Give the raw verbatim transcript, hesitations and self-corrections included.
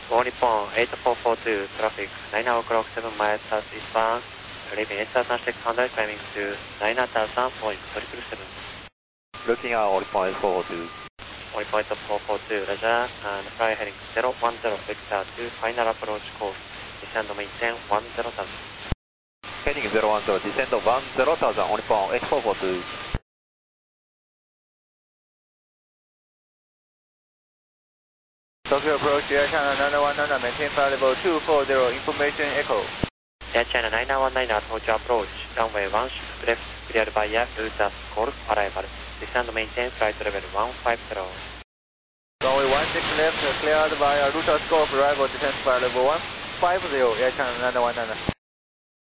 All Nippon eight four four two, traffic nine o'clock seven miles southeastbound, leaving eight thousand six hundred, climbing to nine thousand point triple seven. Looking at All Nippon eight four four two. All Nippon eight four four two, Roger, and fly heading zero one zero, Victor to final approach course, descend maintain one zero thousand. Heading zero one zero, descend one zero thousand, All Nippon eight four four two. Tokyo approach, Air China nine one nine, maintain flight level two four zero, information echo. Air China nine one nine, Tokyo approach, runway one left, cleared by air, route course arrival, descend maintain flight level one five zero. Runway one six left, cleared by route scope arrival, descend flight level one five zero, Air China nine one nine.